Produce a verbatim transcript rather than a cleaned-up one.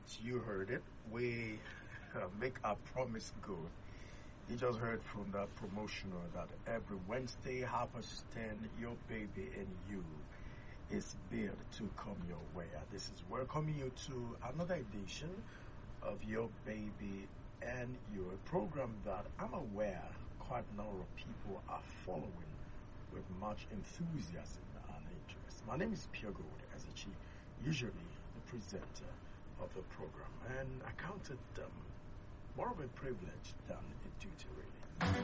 You heard it. We uh, make our promise good. You just heard from that promotional that every Wednesday, half past ten, your baby and you is built to come your way. And this is welcoming you to another edition of Your Baby and You, a program that I'm aware quite a number of people are following with much enthusiasm and interest. My name is Pierre Gold, as a chief, usually the presenter of the program, and I count it um, more of a privilege than a duty, really.